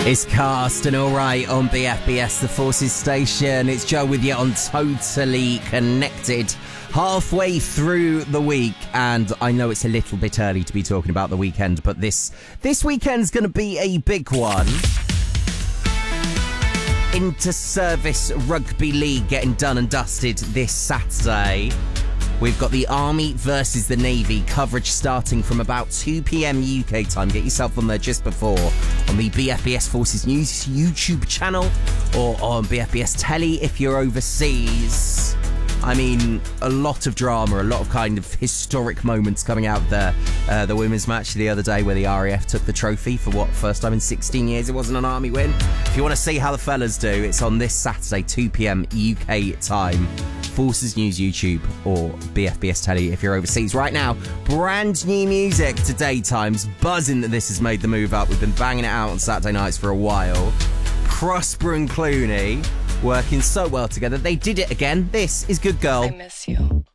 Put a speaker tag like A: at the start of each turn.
A: It's Cast and Alright on BFBS, the Forces station. It's Joe with you on Totally Connected. Halfway through the week, and I know it's a little bit early to be talking about the weekend, but this weekend's going to be a big one. Inter-service rugby league getting done and dusted this Saturday. We've got the Army versus the Navy coverage starting from about 2 p.m. UK time. Get yourself on there just before on the BFBS Forces News YouTube channel or on BFBS Telly if you're overseas. I mean, a lot of drama, a lot of kind of historic moments coming out there. The women's match the other day where the RAF took the trophy for first time in 16 years. It wasn't an Army win. If you want to see how the fellas do, it's on this Saturday, 2 p.m. UK time. Forces News YouTube or BFBS Telly if you're overseas. Right now, brand new music to Daytime's. Buzzing that this has made the move up. We've been banging it out on Saturday nights for a while. Prosper and Clooney working so well together. They did it again. This is Good Girl.
B: I miss you.